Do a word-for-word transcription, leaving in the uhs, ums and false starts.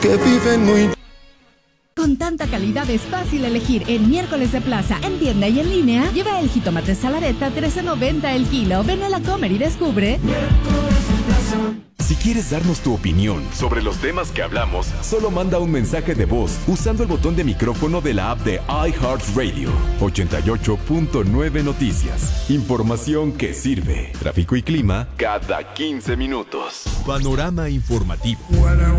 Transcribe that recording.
que viven muy... Con tanta calidad es fácil elegir en Miércoles de Plaza, en tienda y en línea. Lleva el jitomate salareta trece noventa el kilo. Ven a la Comer y descubre. Si quieres darnos tu opinión sobre los temas que hablamos, solo manda un mensaje de voz usando el botón de micrófono de la app de iHeartRadio. ochenta y ocho punto nueve Noticias. Información que sirve. Tráfico y clima cada quince minutos. Panorama informativo.